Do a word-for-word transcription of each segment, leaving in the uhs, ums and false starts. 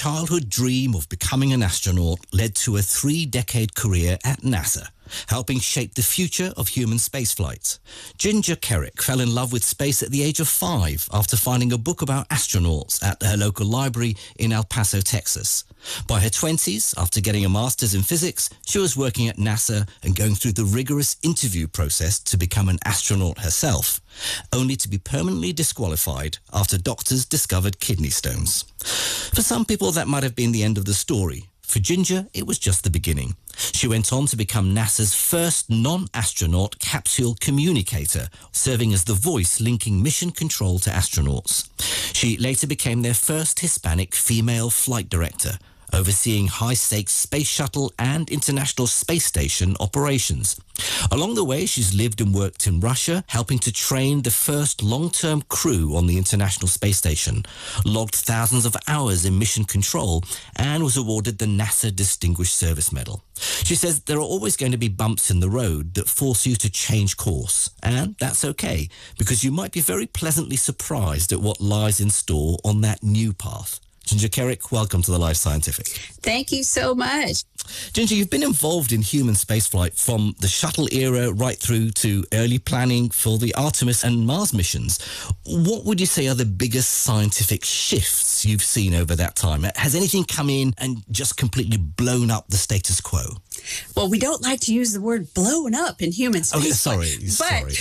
childhood dream of becoming an astronaut led to a three-decade career at NASA, helping shape the future of human spaceflight. Ginger Kerrick fell in love with space at the age of five after finding a book about astronauts at her local library in El Paso, Texas. By her twenties, after getting a master's in physics, she was working at NASA and going through the rigorous interview process to become an astronaut herself, only to be permanently disqualified after doctors discovered kidney stones. For some people, that might have been the end of the story. For Ginger, it was just the beginning. She went on to become NASA's first non-astronaut capsule communicator, serving as the voice linking mission control to astronauts. She later became their first Hispanic female flight director, overseeing high-stakes space shuttle and International Space Station operations. Along the way, she's lived and worked in Russia, helping to train the first long-term crew on the International Space Station, logged thousands of hours in mission control, and was awarded the NASA Distinguished Service Medal. She says there are always going to be bumps in the road that force you to change course, and that's okay, because you might be very pleasantly surprised at what lies in store on that new path. Ginger Kerrick, welcome to the Life Scientific. Thank you so much. Ginger, you've been involved in human spaceflight from the shuttle era right through to early planning for the Artemis and Mars missions. What would you say are the biggest scientific shifts you've seen over that time? Has anything come in and just completely blown up the status quo? Well, we don't like to use the word blown up in human space. Oh, sorry, but, sorry,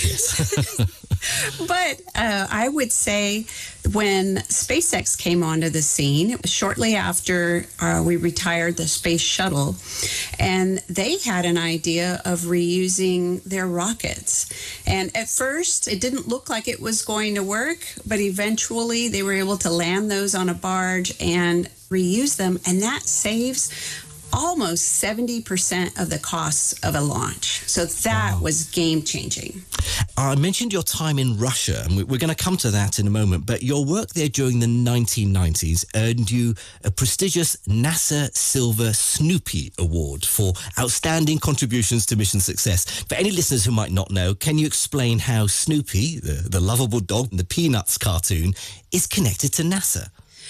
yes. But uh, I would say when SpaceX came onto the scene, it was shortly after uh, we retired the space shuttle, and they had an idea of reusing their rockets. And at first, it didn't look like it was going to work, but eventually they were able to land those on a barge and reuse them, and that saves almost seventy percent of the costs of a launch. So that wow. was game-changing. I mentioned your time in Russia, and we're going to come to that in a moment, but your work there during the nineteen nineties earned you a prestigious NASA Silver Snoopy Award for outstanding contributions to mission success. For any listeners who might not know, can you explain how Snoopy, the, the lovable dog in the Peanuts cartoon, is connected to NASA?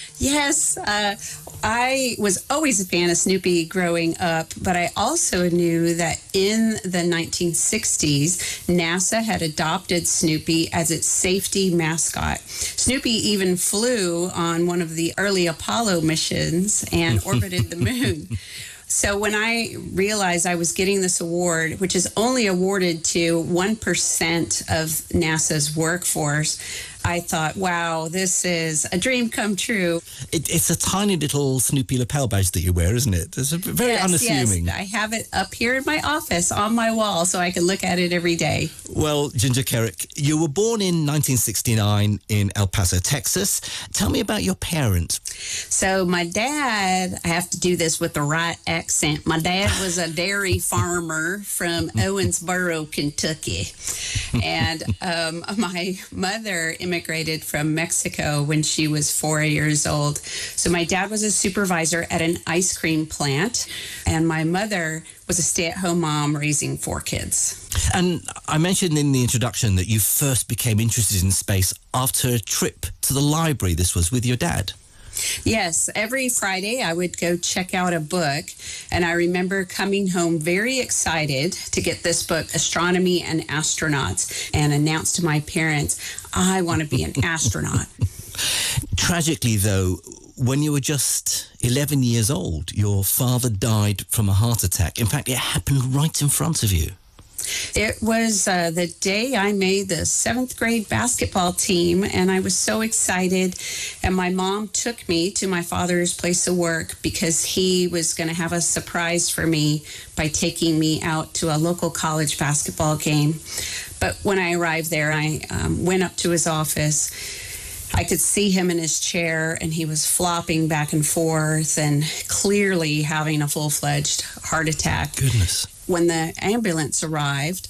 Yes, uh, I was always a fan of Snoopy growing up, but I also knew that in the nineteen sixties, NASA had adopted Snoopy as its safety mascot. Snoopy even flew on one of the early Apollo missions and orbited the moon. So when I realized I was getting this award, which is only awarded to one percent of NASA's workforce, I thought, wow, this is a dream come true. It, it's a tiny little Snoopy lapel badge that you wear, isn't it? It's a very yes, unassuming. Yes, I have it up here in my office on my wall so I can look at it every day. Well, Ginger Kerrick, you were born in nineteen sixty-nine in El Paso, Texas. Tell me about your parents. So my dad, I have to do this with the right accent. My dad was a dairy farmer from Owensboro, Kentucky. And um, my mother immigrated from Mexico when she was four years old. So my dad was a supervisor at an ice cream plant, and my mother was a stay-at-home mom raising four kids. And I mentioned in the introduction that you first became interested in space after a trip to the library. This was with your dad. Yes, every Friday I would go check out a book, and I remember coming home very excited to get this book, Astronomy and Astronauts, and announce to my parents, I want to be an astronaut. Tragically, though, when you were just eleven years old, your father died from a heart attack. In fact, it happened right in front of you. It was uh, the day I made the seventh grade basketball team, and I was so excited. And my mom took me to my father's place of work because he was going to have a surprise for me by taking me out to a local college basketball game. But when I arrived there, I um, went up to his office. I could see him in his chair, and he was flopping back and forth and clearly having a full-fledged heart attack. Goodness. When the ambulance arrived,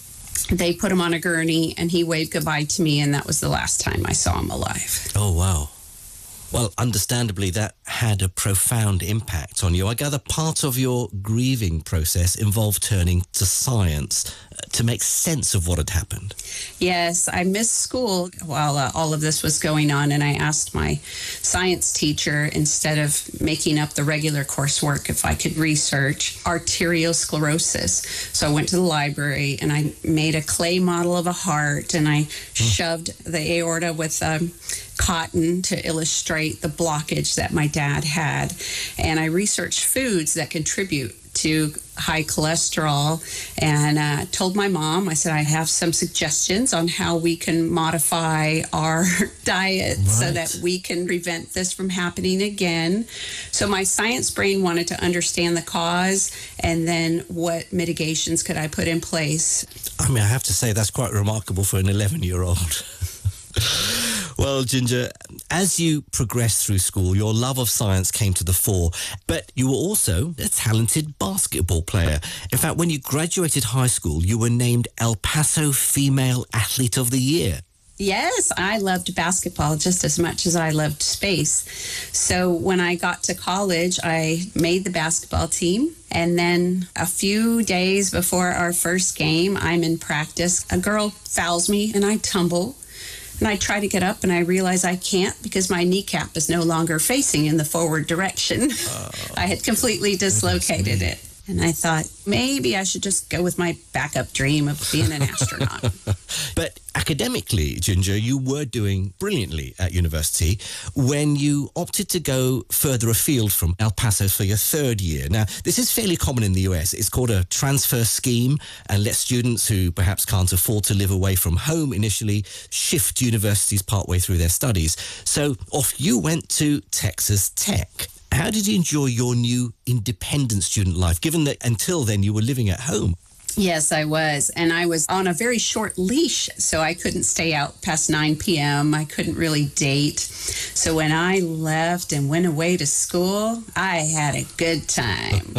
they put him on a gurney, and he waved goodbye to me, and that was the last time I saw him alive. Oh, wow. Well, understandably, that had a profound impact on you. I gather part of your grieving process involved turning to science uh, to make sense of what had happened. Yes, I missed school while uh, all of this was going on, and I asked my science teacher, instead of making up the regular coursework, if I could research arteriosclerosis. So I went to the library and I made a clay model of a heart, and I mm. shoved the aorta with um, cotton to illustrate the blockage that my dad had. And I researched foods that contribute to high cholesterol, and uh, told my mom, I said, I have some suggestions on how we can modify our diet right. so that we can prevent this from happening again. So my science brain wanted to understand the cause, and then what mitigations could I put in place. I mean, I have to say that's quite remarkable for an eleven-year-old. Well, Ginger, as you progressed through school, your love of science came to the fore, but you were also a talented basketball player. In fact, when you graduated high school, you were named El Paso Female Athlete of the Year. Yes, I loved basketball just as much as I loved space. So when I got to college, I made the basketball team. And then a few days before our first game, I'm in practice. A girl fouls me and I tumble. And I try to get up and I realize I can't because my kneecap is no longer facing in the forward direction. Uh, I had completely dislocated it. And I thought, maybe I should just go with my backup dream of being an astronaut. But academically, Ginger, you were doing brilliantly at university when you opted to go further afield from El Paso for your third year. Now, this is fairly common in the U S. It's called a transfer scheme and lets students who perhaps can't afford to live away from home initially shift universities partway through their studies. So off you went to Texas Tech. How did you enjoy your new independent student life, given that until then you were living at home? Yes, I was. And I was on a very short leash, so I couldn't stay out past nine p.m. I couldn't really date. So when I left and went away to school, I had a good time.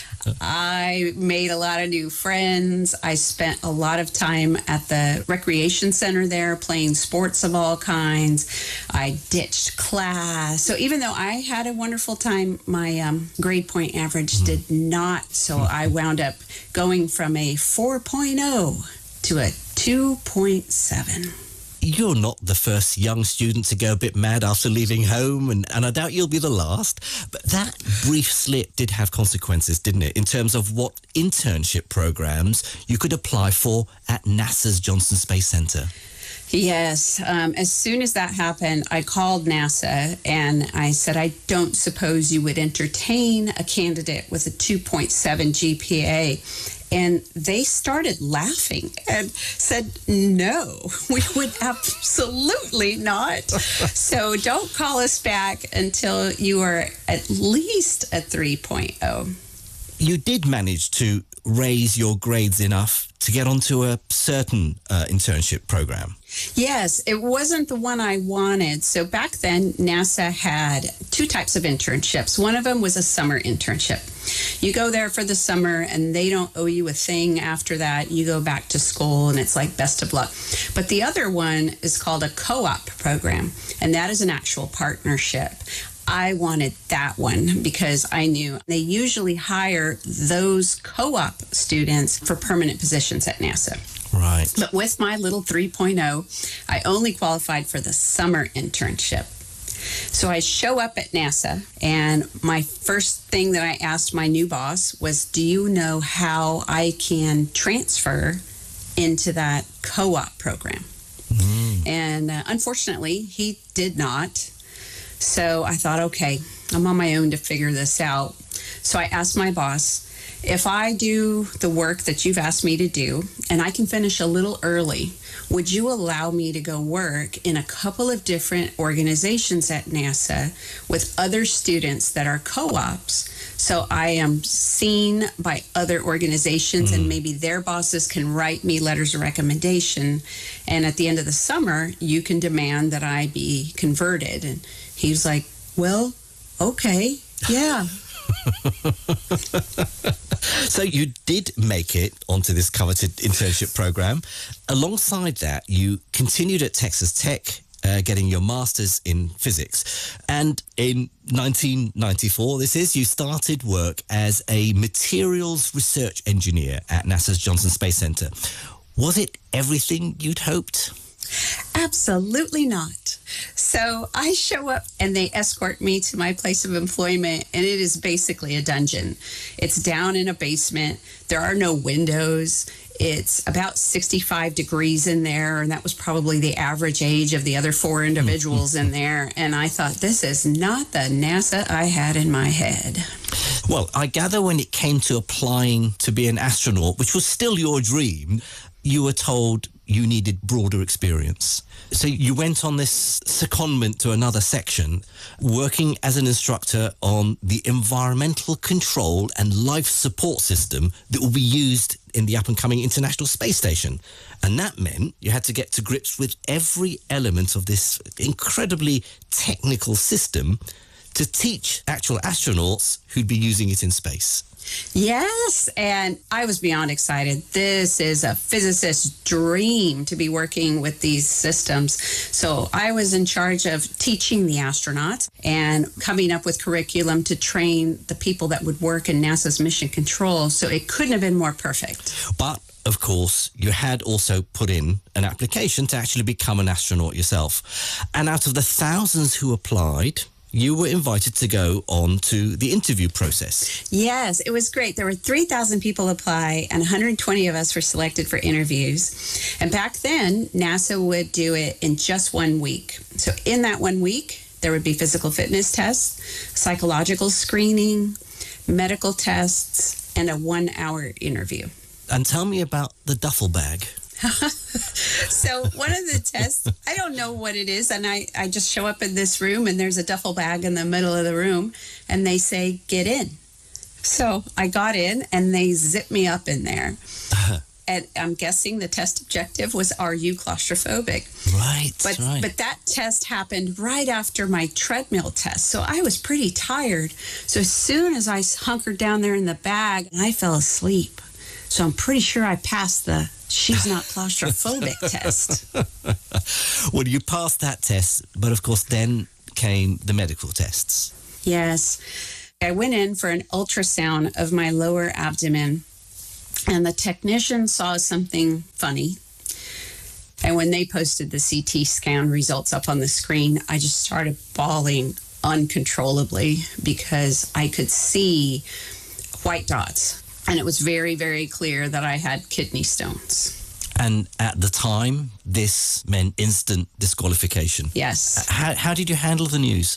I made a lot of new friends. I spent a lot of time at the recreation center there playing sports of all kinds. I ditched class. So even though I had a wonderful time, my um, grade point average mm. did not. So I wound up going from a four point oh to a two point seven. You're not the first young student to go a bit mad after leaving home, and, and I doubt you'll be the last. But that brief slip did have consequences, didn't it, in terms of what internship programs you could apply for at NASA's Johnson Space Center? Yes. Um, as soon as that happened, I called NASA and I said, I don't suppose you would entertain a candidate with a two point seven G P A. And they started laughing and said, no, we would absolutely not. So don't call us back until you are at least a three point oh. You did manage to raise your grades enough to get onto a certain uh, internship program. Yes, it wasn't the one I wanted. So back then, NASA had two types of internships. One of them was a summer internship. You go there for the summer and they don't owe you a thing after that. You go back to school and it's like best of luck. But the other one is called a co-op program, and that is an actual partnership. I wanted that one because I knew they usually hire those co-op students for permanent positions at NASA. Right. But with my little three point oh, I only qualified for the summer internship. So I show up at NASA, and my first thing that I asked my new boss was, do you know how I can transfer into that co-op program? Mm. And uh, unfortunately, he did not. So I thought, okay, I'm on my own to figure this out. So I asked my boss, if I do the work that you've asked me to do and I can finish a little early, would you allow me to go work in a couple of different organizations at NASA with other students that are co-ops? So I am seen by other organizations mm. and maybe their bosses can write me letters of recommendation. And at the end of the summer, you can demand that I be converted. And he was like, well, okay, yeah. So you did make it onto this coveted internship program. Alongside that, you continued at Texas Tech uh, getting your master's in physics. And in nineteen ninety-four, this is, you started work as a materials research engineer at NASA's Johnson Space Center. Was it everything you'd hoped? Absolutely not. So I show up and they escort me to my place of employment, and it is basically a dungeon. It's down in a basement. There are no windows. It's about sixty-five degrees in there, and that was probably the average age of the other four individuals in there. And I thought, this is not the NASA I had in my head. Well, I gather when it came to applying to be an astronaut, which was still your dream, you were told you needed broader experience. So you went on this secondment to another section, working as an instructor on the environmental control and life support system that will be used in the up-and-coming International Space Station. And that meant you had to get to grips with every element of this incredibly technical system to teach actual astronauts who'd be using it in space. Yes, and I was beyond excited. This is a physicist's dream to be working with these systems. So I was in charge of teaching the astronauts and coming up with curriculum to train the people that would work in NASA's mission control. So it couldn't have been more perfect. But of course, you had also put in an application to actually become an astronaut yourself. And out of the thousands who applied, you were invited to go on to the interview process. Yes, it was great. There were three thousand people apply, and one hundred twenty of us were selected for interviews. And back then, NASA would do it in just one week. So in that one week, there would be physical fitness tests, psychological screening, medical tests, and a one-hour interview. And tell me about the duffel bag. So one of the tests, I don't know what it is, and I, I just show up in this room, and there's a duffel bag in the middle of the room, and they say, get in. So I got in, and they zipped me up in there. Uh-huh. And I'm guessing the test objective was, are you claustrophobic? Right, but, right. But that test happened right after my treadmill test, so I was pretty tired. So as soon as I hunkered down there in the bag, I fell asleep. So I'm pretty sure I passed the she's not claustrophobic test. Well, you passed that test, but of course then came the medical tests. Yes. I went in for an ultrasound of my lower abdomen, and the technician saw something funny. And when they posted the C T scan results up on the screen, I just started bawling uncontrollably because I could see white dots. And it was very, very clear that I had kidney stones. And at the time, this meant instant disqualification. Yes. How, how did you handle the news?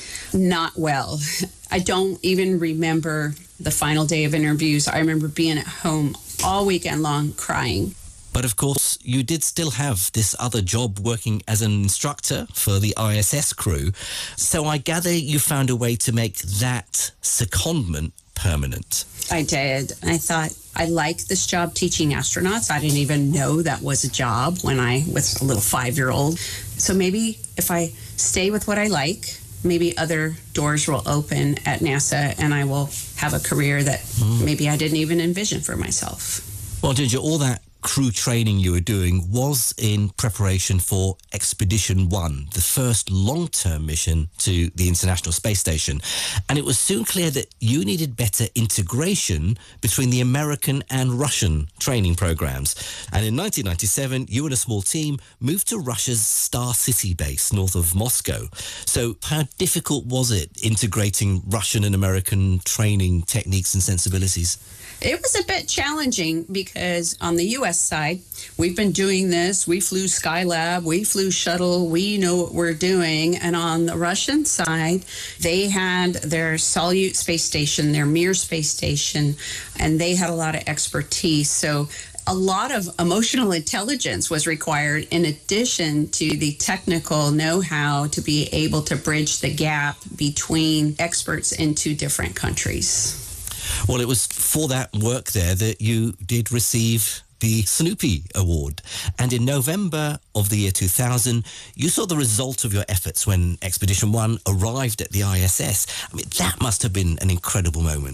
Not well. I don't even remember the final day of interviews. I remember being at home all weekend long crying. But of course, you did still have this other job working as an instructor for the I S S crew. So I gather you found a way to make that secondment permanent. I did. I thought, I like this job teaching astronauts. I didn't even know that was a job when I was a little five-year-old. So maybe if I stay with what I like, maybe other doors will open at NASA and I will have a career that mm. maybe I didn't even envision for myself. Well, Ginger, all that crew training you were doing was in preparation for Expedition One, the first long-term mission to the International Space Station. And it was soon clear that you needed better integration between the American and Russian training programs. And in nineteen ninety-seven, you and a small team moved to Russia's Star City base north of Moscow. So how difficult was it integrating Russian and American training techniques and sensibilities? It was a bit challenging because on the U S side, we've been doing this. We flew Skylab, we flew shuttle, we know what we're doing. And on the Russian side, they had their Soyuz space station, their Mir space station, and they had a lot of expertise. So a lot of emotional intelligence was required in addition to the technical know-how to be able to bridge the gap between experts in two different countries. Well, it was for that work there that you did receive the Snoopy Award. And in November of the year two thousand, you saw the result of your efforts when Expedition One arrived at the I S S. I mean, that must have been an incredible moment.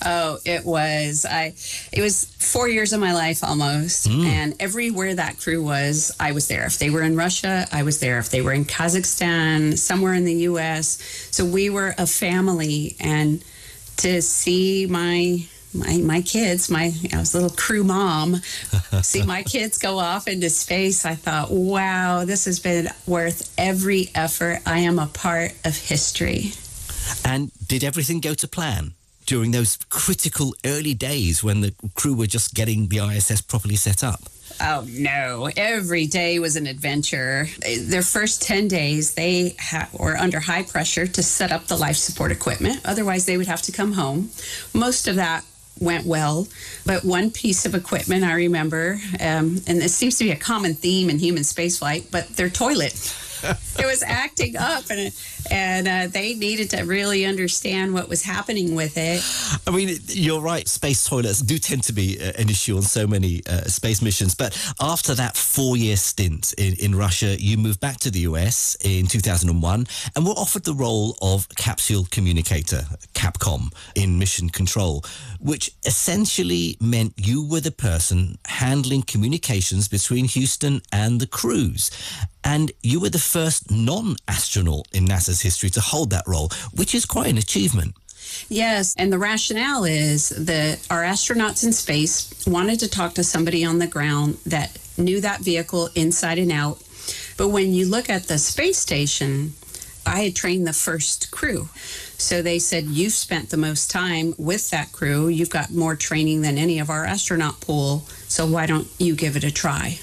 Oh, it was. I. It was four years of my life almost, mm. and everywhere that crew was, I was there. If they were in Russia, I was there. If they were in Kazakhstan, somewhere in the U S, so we were a family. And to see my my my kids, my I was a little crew mom, see my kids go off into space, I thought, wow, this has been worth every effort. I am a part of history. And did everything go to plan during those critical early days when the crew were just getting the I S S properly set up? Oh, no. Every day was an adventure. Their first ten days, they ha- were under high pressure to set up the life support equipment. Otherwise, they would have to come home. Most of that went well, but one piece of equipment I remember, um, and this seems to be a common theme in human spaceflight, but their toilet. It was acting up, and and uh, they needed to really understand what was happening with it. I mean, you're right. Space toilets do tend to be uh, an issue on so many uh, space missions. But after that four-year stint in, in Russia, you moved back to the U S in two thousand one and were offered the role of capsule communicator, Capcom, in mission control, which essentially meant you were the person handling communications between Houston and the crews. And you were the first non-astronaut in NASA's history to hold that role, which is quite an achievement. Yes, and the rationale is that our astronauts in space wanted to talk to somebody on the ground that knew that vehicle inside and out. But when you look at the space station, I had trained the first crew. So they said, you've spent the most time with that crew. You've got more training than any of our astronaut pool. So why don't you give it a try?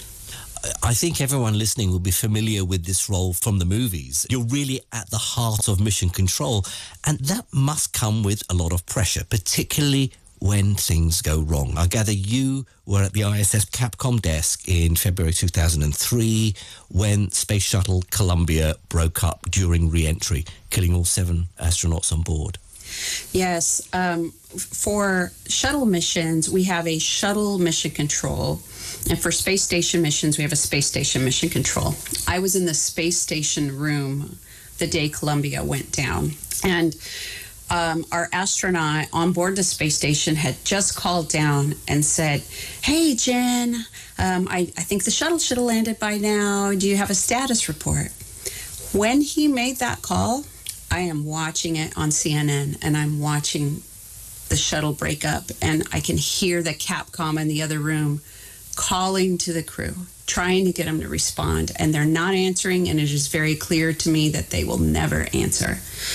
I think everyone listening will be familiar with this role from the movies. You're really at the heart of mission control, and that must come with a lot of pressure, particularly when things go wrong. I gather you were at the I S S Capcom desk in February two thousand three when Space Shuttle Columbia broke up during re-entry, killing all seven astronauts on board. Yes. Um, for shuttle missions, we have a shuttle mission control. And for space station missions, we have a space station mission control. I was in the space station room the day Columbia went down. And um, our astronaut on board the space station had just called down and said, hey, Jen, um, I, I think the shuttle should have landed by now. Do you have a status report? When he made that call, I am watching it on C N N, and I'm watching the shuttle break up, and I can hear the Capcom in the other room calling to the crew, trying to get them to respond, and they're not answering, and it is very clear to me that they will never answer.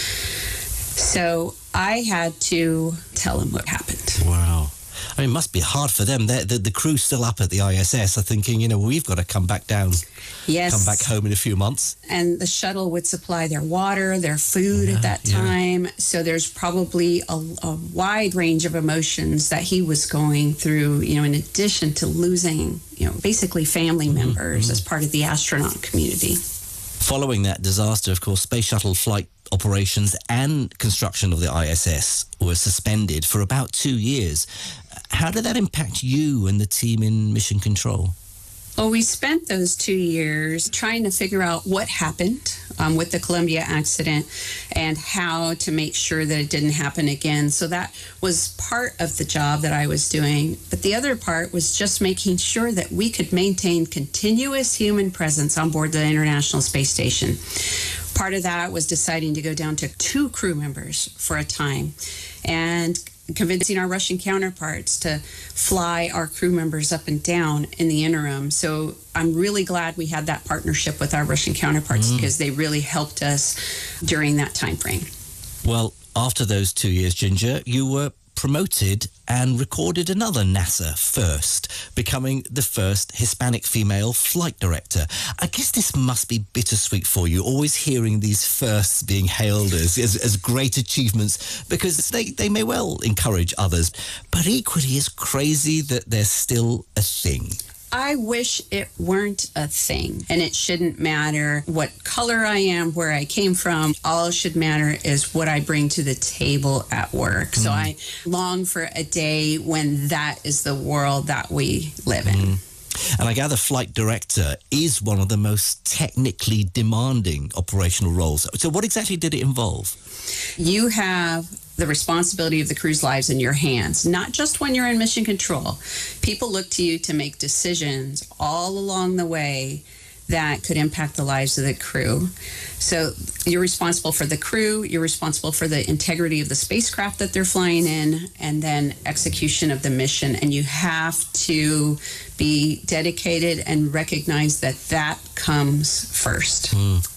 So I had to tell them what happened. Wow. I mean, it must be hard for them. The, the, the crew's still up at the I S S are thinking, you know, we've got to come back down, yes, come back home in a few months. And the shuttle would supply their water, their food yeah, at that time. Yeah. So there's probably a, a wide range of emotions that he was going through, you know, in addition to losing, you know, basically family mm-hmm, members mm-hmm. as part of the astronaut community. Following that disaster, of course, space shuttle flight operations and construction of the I S S were suspended for about two years. How did that impact you and the team in mission control? Well, we spent those two years trying to figure out what happened um, with the Columbia accident and how to make sure that it didn't happen again. So that was part of the job that I was doing. But the other part was just making sure that we could maintain continuous human presence on board the International Space Station. Part of that was deciding to go down to two crew members for a time and convincing our Russian counterparts to fly our crew members up and down in the interim. So I'm really glad we had that partnership with our Russian counterparts mm. because they really helped us during that time frame. Well, after those two years, Ginger, you were promoted and recorded another NASA first, becoming the first Hispanic female flight director. I guess this must be bittersweet for you, always hearing these firsts being hailed as, as, as great achievements, because they, they may well encourage others, but equally it's crazy that they're still a thing. I wish it weren't a thing, and it shouldn't matter what color I am, where I came from. All should matter is what I bring to the table at work. Mm. So I long for a day when that is the world that we live in. Mm. And I gather flight director is one of the most technically demanding operational roles. So what exactly did it involve? You have the responsibility of the crew's lives in your hands, not just when you're in mission control. People look to you to make decisions all along the way that could impact the lives of the crew. So you're responsible for the crew, you're responsible for the integrity of the spacecraft that they're flying in, and then execution of the mission. And you have to be dedicated and recognize that that comes first.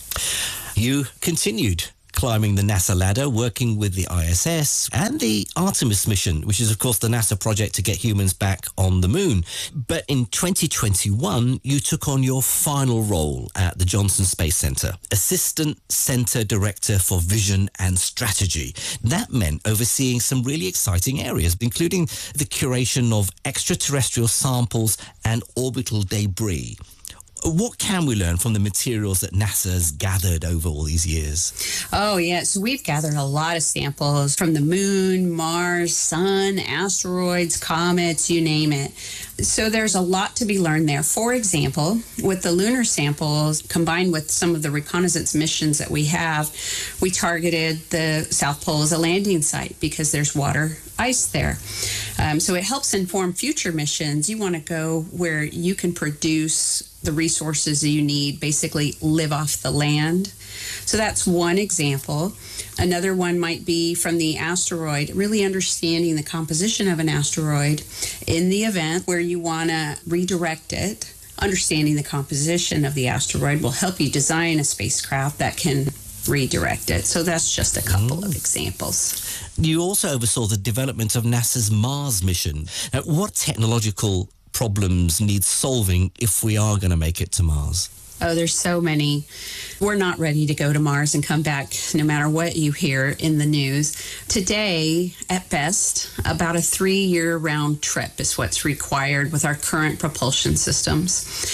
Mm. You continued climbing the NASA ladder, working with the I S S and the Artemis mission, which is, of course, the NASA project to get humans back on the moon. But in twenty twenty-one, you took on your final role at the Johnson Space Center, Assistant Center Director for Vision and Strategy. That meant overseeing some really exciting areas, including the curation of extraterrestrial samples and orbital debris. What can we learn from the materials that NASA has gathered over all these years? Oh, yes. We've gathered a lot of samples from the moon, Mars, sun, asteroids, comets, you name it. So there's a lot to be learned there. For example, with the lunar samples, combined with some of the reconnaissance missions that we have, we targeted the South Pole as a landing site because there's water ice there. Um, so it helps inform future missions. You want to go where you can produce the resources that you need, basically live off the land. So that's one example. Another one might be from the asteroid, really understanding the composition of an asteroid in the event where you want to redirect it. Understanding the composition of the asteroid will help you design a spacecraft that can redirect it. So that's just a couple mm. of examples. You also oversaw the development of NASA's Mars mission. Now, what technological problems need solving if we are going to make it to Mars? Oh, there's so many. We're not ready to go to Mars and come back no matter what you hear in the news. Today, at best, about a three-year round trip is what's required with our current propulsion systems.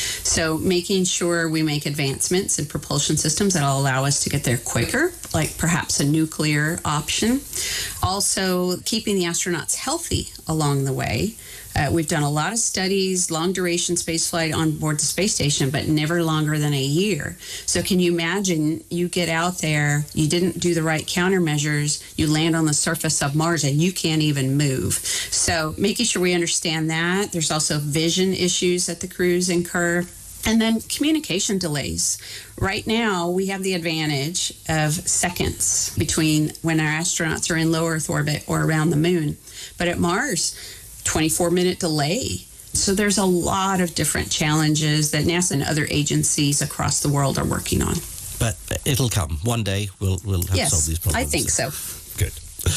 So making sure we make advancements in propulsion systems that'll allow us to get there quicker, like perhaps a nuclear option. Also, keeping the astronauts healthy along the way. Uh, we've done a lot of studies, long-duration spaceflight on board the space station, but never longer than a year. So can you imagine you get out there, you didn't do the right countermeasures, you land on the surface of Mars, and you can't even move. So making sure we understand that. There's also vision issues that the crews incur. And then communication delays. Right now, we have the advantage of seconds between when our astronauts are in low Earth orbit or around the moon. But at Mars, twenty-four minute delay. So there's a lot of different challenges that NASA and other agencies across the world are working on. But it'll come. One day we'll, we'll have yes, solved these problems. I think so. Good.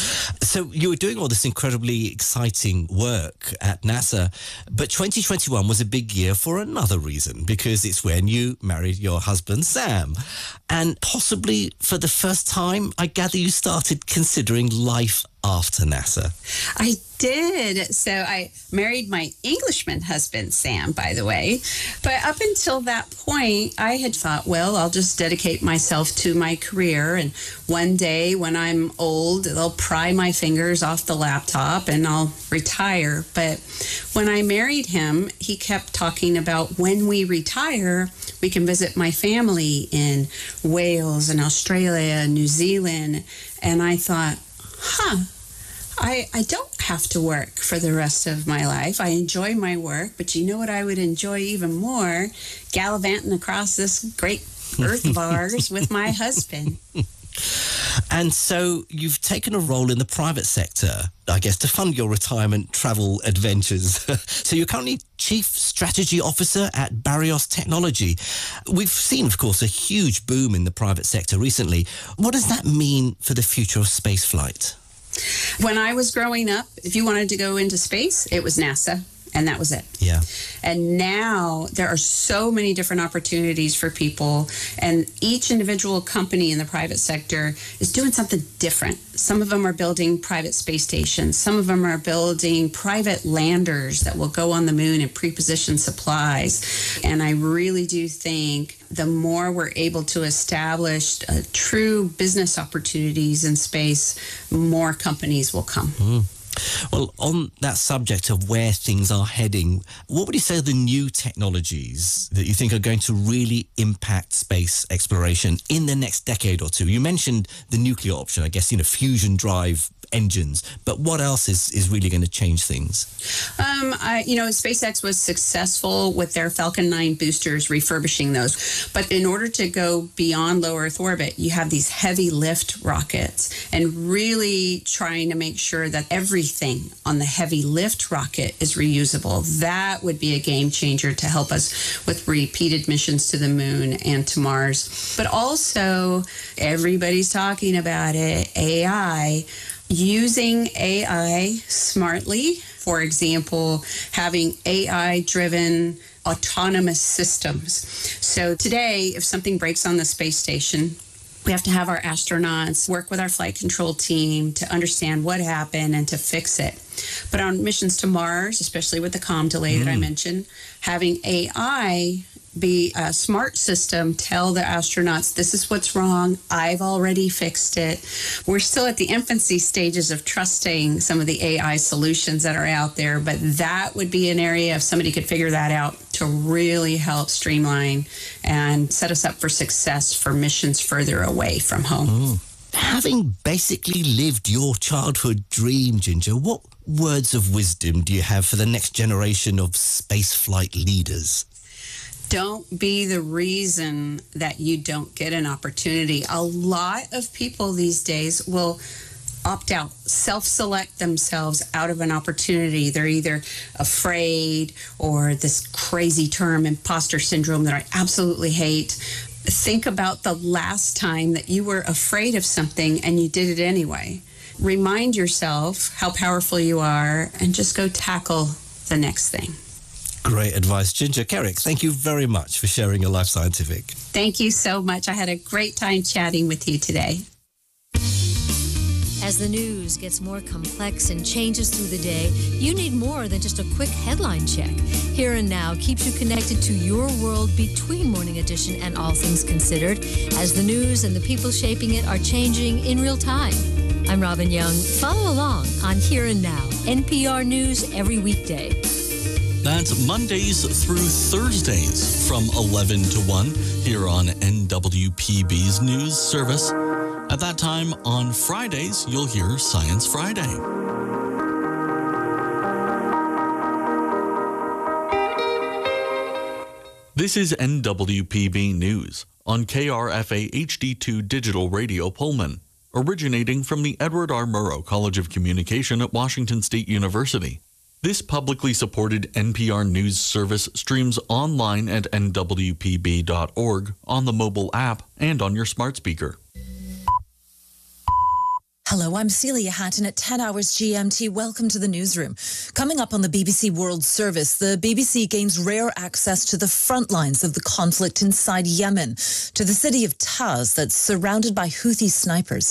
So you were doing all this incredibly exciting work at NASA, but twenty twenty-one was a big year for another reason, because it's when you married your husband, Sam. And possibly for the first time, I gather you started considering life after NASA. I did. So I married my Englishman husband, Sam, by the way. But up until that point, I had thought, well, I'll just dedicate myself to my career. And one day when I'm old, they'll pry my fingers off the laptop and I'll retire. But when I married him, he kept talking about when we retire, we can visit my family in Wales and Australia and New Zealand. And I thought, huh, I, I don't have to work for the rest of my life. I enjoy my work, but you know what I would enjoy even more? Gallivanting across this great earth of ours with my husband. And so you've taken a role in the private sector, I guess, to fund your retirement travel adventures. So you're currently Chief Strategy Officer at Barrios Technology. We've seen, of course, a huge boom in the private sector recently. What does that mean for the future of spaceflight? When I was growing up, if you wanted to go into space, it was NASA. And that was it. Yeah. And now there are so many different opportunities for people, and each individual company in the private sector is doing something different. Some of them are building private space stations. Some of them are building private landers that will go on the moon and pre-position supplies. And I really do think the more we're able to establish uh, true business opportunities in space, more companies will come. Mm. Well, on that subject of where things are heading, what would you say are the new technologies that you think are going to really impact space exploration in the next decade or two? You mentioned the nuclear option, I guess, you know, fusion drive engines, but what else is, is really going to change things? Um, I, you know, SpaceX was successful with their Falcon nine boosters, refurbishing those. But in order to go beyond low Earth orbit, you have these heavy lift rockets, and really trying to make sure that everything on the heavy lift rocket is reusable. That would be a game changer to help us with repeated missions to the moon and to Mars. But also, everybody's talking about it, A I. Using A I smartly, for example, having A I-driven autonomous systems. So today, if something breaks on the space station, we have to have our astronauts work with our flight control team to understand what happened and to fix it. But on missions to Mars, especially with the comm delay mm. that I mentioned, having A I be a smart system, tell the astronauts, this is what's wrong, I've already fixed it. We're still at the infancy stages of trusting some of the A I solutions that are out there, but that would be an area if somebody could figure that out to really help streamline and set us up for success for missions further away from home. Mm. Having basically lived your childhood dream, Ginger, what words of wisdom do you have for the next generation of spaceflight leaders? Don't be the reason that you don't get an opportunity. A lot of people these days will opt out, self-select themselves out of an opportunity. They're either afraid or this crazy term, imposter syndrome, that I absolutely hate. Think about the last time that you were afraid of something and you did it anyway. Remind yourself how powerful you are and just go tackle the next thing. Great advice. Ginger Kerrick, thank you very much for sharing your Life Scientific. Thank you so much. I had a great time chatting with you today. As the news gets more complex and changes through the day, you need more than just a quick headline check. Here and Now keeps you connected to your world between Morning Edition and All Things Considered, as the news and the people shaping it are changing in real time. I'm Robin Young. Follow along on Here and Now, N P R News every weekday. That's Mondays through Thursdays from eleven to one here on N W P B's news service. At that time on Fridays, you'll hear Science Friday. This is N W P B News on K R F A H D two Digital Radio Pullman, originating from the Edward R. Murrow College of Communication at Washington State University. This publicly supported N P R News service streams online at N W P B dot org, on the mobile app, and on your smart speaker. Hello, I'm Celia Hatton at ten hours G M T. Welcome to the newsroom. Coming up on the B B C World Service, the B B C gains rare access to the front lines of the conflict inside Yemen, to the city of Taz that's surrounded by Houthi snipers.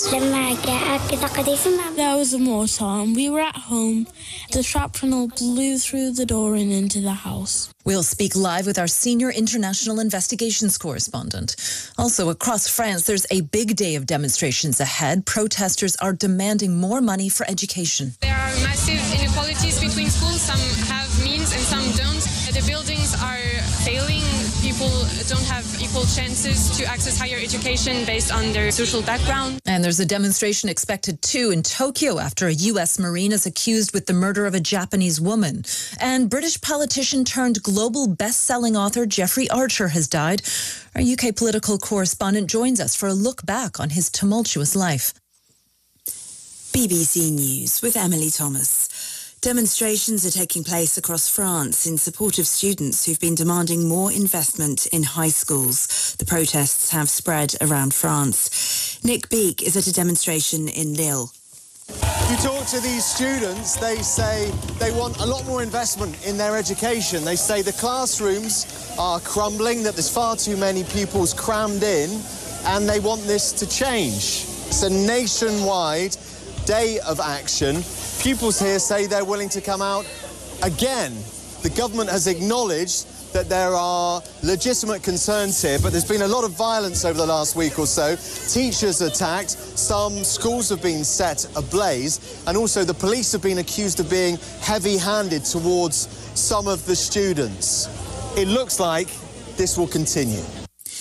There was a mortar and we were at home. The shrapnel blew through the door and into the house. We'll speak live with our senior international investigations correspondent. Also, across France, there's a big day of demonstrations ahead. Protesters are demanding more money for education. There are massive inequalities between schools. Some have means and some don't. The buildings are failing. People don't have equal chances to access higher education based on their social background. And there's a demonstration expected too in Tokyo after a U S Marine is accused with the murder of a Japanese woman. And British politician turned global best-selling author Jeffrey Archer has died. Our U K political correspondent joins us for a look back on his tumultuous life. B B C News with Emily Thomas. Demonstrations are taking place across France in support of students who've been demanding more investment in high schools. The protests have spread around France. Nick Beak is at a demonstration in Lille. If you talk to these students, they say they want a lot more investment in their education. They say the classrooms are crumbling, that there's far too many pupils crammed in, and they want this to change. It's a nationwide day of action. Pupils here say they're willing to come out again. The government has acknowledged that there are legitimate concerns here, but there's been a lot of violence over the last week or so. Teachers attacked, some schools have been set ablaze, and also the police have been accused of being heavy-handed towards some of the students. It looks like this will continue.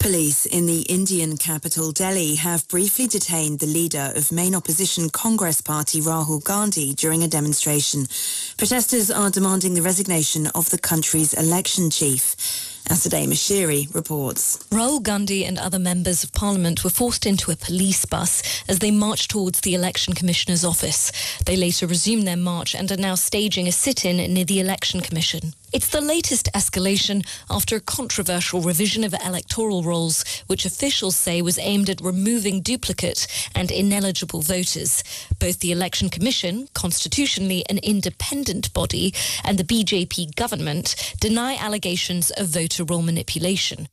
Police in the Indian capital Delhi have briefly detained the leader of main opposition Congress Party Rahul Gandhi during a demonstration. Protesters are demanding the resignation of the country's election chief. Asadeh Mashiri reports. Rahul Gandhi and other members of parliament were forced into a police bus as they marched towards the election commissioner's office. They later resumed their march and are now staging a sit-in near the election commission. It's the latest escalation after a controversial revision of electoral rolls, which officials say was aimed at removing duplicate and ineligible voters. Both the Election Commission, constitutionally an independent body, and the B J P government deny allegations of voter roll manipulation.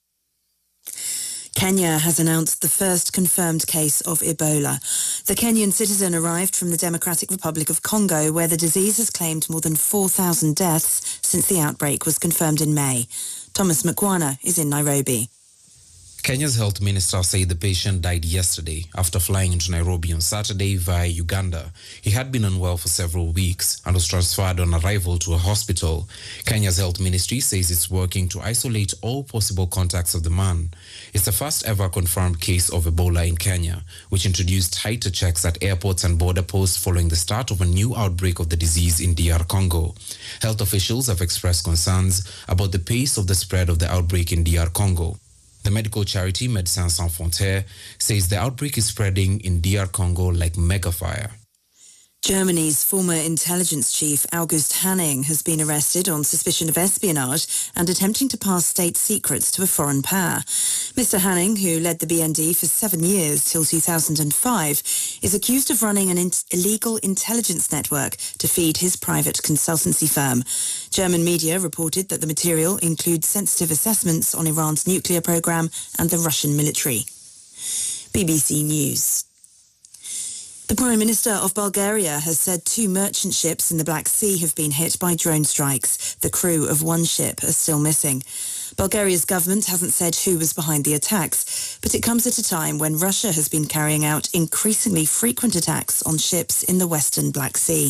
Kenya has announced the first confirmed case of Ebola. The Kenyan citizen arrived from the Democratic Republic of Congo, where the disease has claimed more than four thousand deaths since the outbreak was confirmed in May. Thomas Mkwana is in Nairobi. Kenya's health minister said the patient died yesterday after flying into Nairobi on Saturday via Uganda. He had been unwell for several weeks and was transferred on arrival to a hospital. Kenya's health ministry says it's working to isolate all possible contacts of the man. It's the first ever confirmed case of Ebola in Kenya, which introduced tighter checks at airports and border posts following the start of a new outbreak of the disease in D R Congo. Health officials have expressed concerns about the pace of the spread of the outbreak in D R Congo. The medical charity Médecins Sans Frontières says the outbreak is spreading in D R Congo like megafire. Germany's former intelligence chief August Hanning has been arrested on suspicion of espionage and attempting to pass state secrets to a foreign power. Mister Hanning, who led the B N D for seven years till two thousand five, is accused of running an in- illegal intelligence network to feed his private consultancy firm. German media reported that the material includes sensitive assessments on Iran's nuclear program and the Russian military. B B C News. The Prime Minister of Bulgaria has said two merchant ships in the Black Sea have been hit by drone strikes. The crew of one ship are still missing. Bulgaria's government hasn't said who was behind the attacks, but it comes at a time when Russia has been carrying out increasingly frequent attacks on ships in the western Black Sea.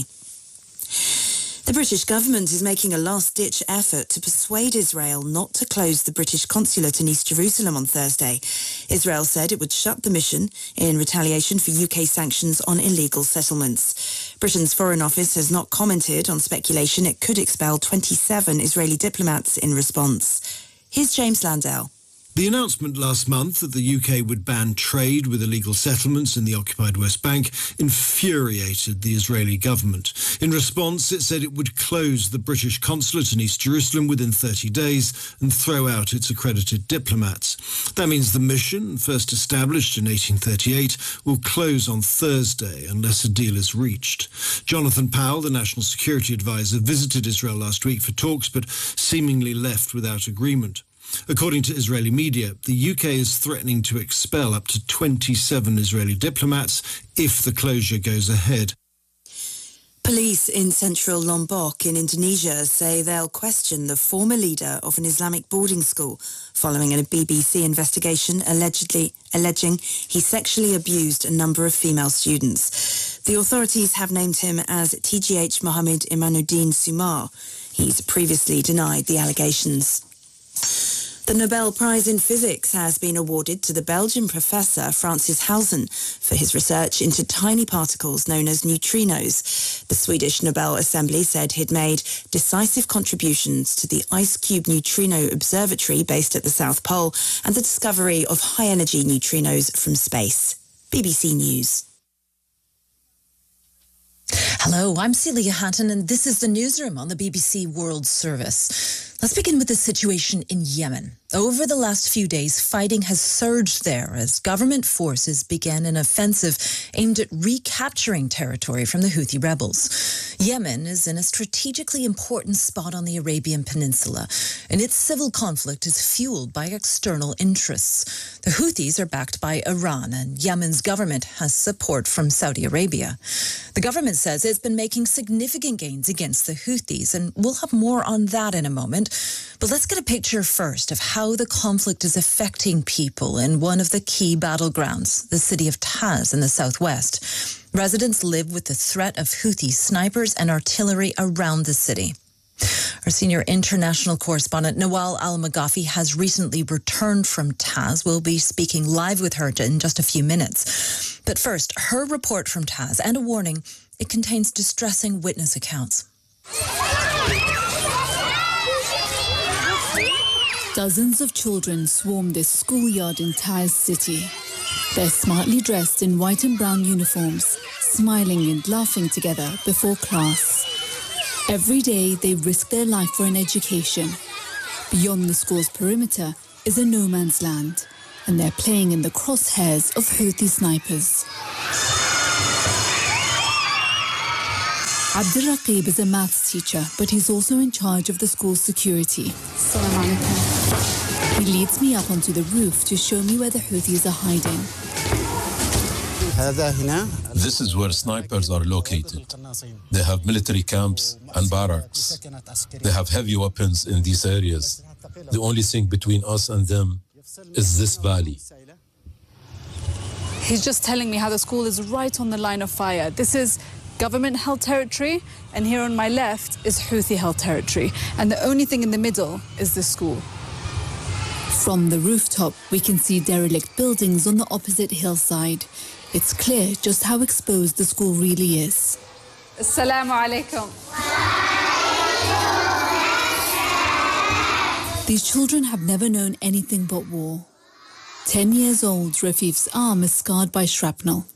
The British government is making a last-ditch effort to persuade Israel not to close the British consulate in East Jerusalem on Thursday. Israel said it would shut the mission in retaliation for U K sanctions on illegal settlements. Britain's Foreign Office has not commented on speculation it could expel twenty-seven Israeli diplomats in response. Here's James Landell. The announcement last month that the U K would ban trade with illegal settlements in the occupied West Bank infuriated the Israeli government. In response, it said it would close the British consulate in East Jerusalem within thirty days and throw out its accredited diplomats. That means the mission, first established in eighteen thirty-eight, will close on Thursday unless a deal is reached. Jonathan Powell, the National Security Advisor, visited Israel last week for talks but seemingly left without agreement. According to Israeli media, the U K is threatening to expel up to twenty-seven Israeli diplomats if the closure goes ahead. Police in central Lombok in Indonesia say they'll question the former leader of an Islamic boarding school following a B B C investigation allegedly alleging he sexually abused a number of female students. The authorities have named him as T G H Mohammed Imanuddin Sumar. He's previously denied the allegations. The Nobel Prize in Physics has been awarded to the Belgian professor Francis Halzen for his research into tiny particles known as neutrinos. The Swedish Nobel Assembly said he'd made decisive contributions to the Ice Cube Neutrino Observatory based at the South Pole and the discovery of high-energy neutrinos from space. B B C News. Hello, I'm Celia Hatton, and this is the newsroom on the B B C World Service. Let's begin with the situation in Yemen. Over the last few days, fighting has surged there as government forces began an offensive aimed at recapturing territory from the Houthi rebels. Yemen is in a strategically important spot on the Arabian Peninsula, and its civil conflict is fueled by external interests. The Houthis are backed by Iran, and Yemen's government has support from Saudi Arabia. The government says it's been making significant gains against the Houthis, and we'll have more on that in a moment. But let's get a picture first of how the conflict is affecting people in one of the key battlegrounds, the city of Taz in the southwest. Residents live with the threat of Houthi snipers and artillery around the city. Our senior international correspondent, Nawal Al-Maghafi, has recently returned from Taiz. We'll be speaking live with her in just a few minutes. But first, her report from Taiz and a warning, it contains distressing witness accounts. Dozens of children swarm this schoolyard in Taiz city. They're smartly dressed in white and brown uniforms, smiling and laughing together before class. Every day they risk their life for an education. Beyond the school's perimeter is a no man's land, and they're playing in the crosshairs of Houthi snipers. Abdurraqib is a maths teacher, but he's also in charge of the school's security. He leads me up onto the roof to show me where the Houthis are hiding. This is where snipers are located. They have military camps and barracks. They have heavy weapons in these areas. The only thing between us and them is this valley. He's just telling me how the school is right on the line of fire. This is government-held territory, and here on my left is Houthi-held territory. And the only thing in the middle is the school. From the rooftop, we can see derelict buildings on the opposite hillside. It's clear just how exposed the school really is. Assalamu alaikum. These children have never known anything but war. Ten years old, Rafif's arm is scarred by shrapnel.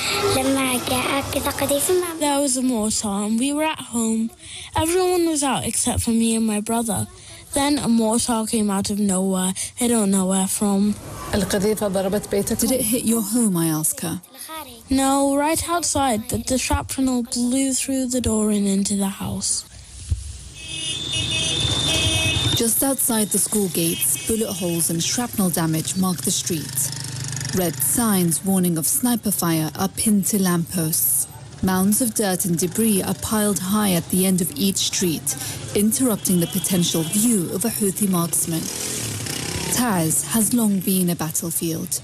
There was a mortar and we were at home. Everyone was out except for me and my brother. Then a mortar came out of nowhere. I don't know where from. Did it hit your home, I ask her. No, right outside, but the shrapnel blew through the door and into the house. Just outside the school gates, bullet holes and shrapnel damage mark the street. Red signs warning of sniper fire are pinned to lampposts. Mounds of dirt and debris are piled high at the end of each street, interrupting the potential view of a Houthi marksman. Taiz has long been a battlefield.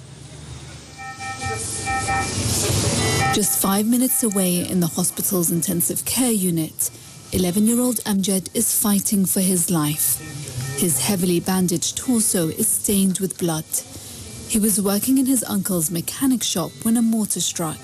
Just five minutes away in the hospital's intensive care unit, eleven-year-old Amjad is fighting for his life. His heavily bandaged torso is stained with blood. He was working in his uncle's mechanic shop when a mortar struck.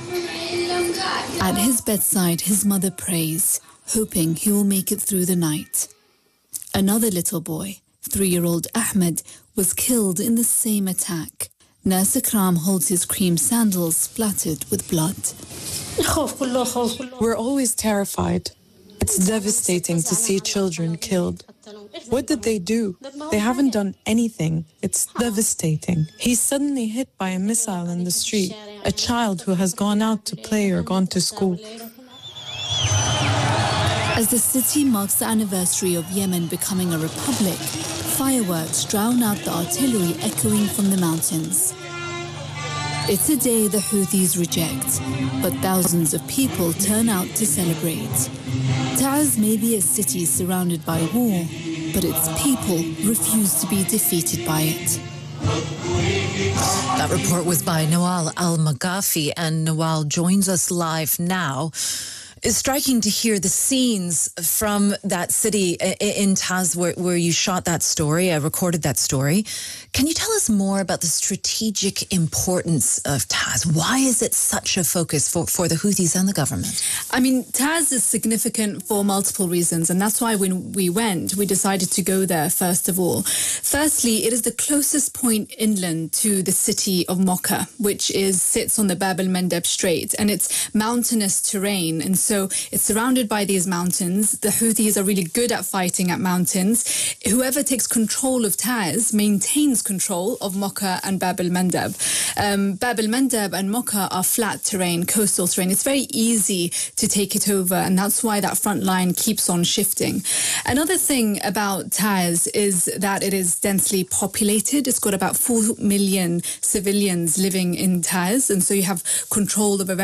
At his bedside, his mother prays, hoping he will make it through the night. Another little boy, three-year-old Ahmed, was killed in the same attack. Nurse Akram holds his cream sandals splattered with blood. We're always terrified. It's devastating to see children killed. What did they do? They haven't done anything. It's devastating. He's suddenly hit by a missile in the street, a child who has gone out to play or gone to school. As the city marks the anniversary of Yemen becoming a republic, fireworks drown out the artillery echoing from the mountains. It's a day the Houthis reject, but thousands of people turn out to celebrate. Taiz may be a city surrounded by war, but its people refuse to be defeated by it. That report was by Nawal Al-Maghafi, and Nawal joins us live now. It's striking to hear the scenes from that city in Taiz where, where you shot that story, I recorded that story. Can you tell us more about the strategic importance of Taiz? Why is it such a focus for, for the Houthis and the government? I mean, Taiz is significant for multiple reasons, and that's why when we went, we decided to go there first of all. Firstly, it is the closest point inland to the city of Mocha, which is sits on the Bab el-Mandeb Strait, and it's mountainous terrain, and so So it's surrounded by these mountains. The Houthis are really good at fighting at mountains. Whoever takes control of Taiz maintains control of Mocha and Bab el-Mandeb. Um, Bab el-Mandeb and Mocha are flat terrain, coastal terrain. It's very easy to take it over, and that's why that front line keeps on shifting. Another thing about Taiz is that it is densely populated. It's got about four million civilians living in Taiz, and so you have control of a very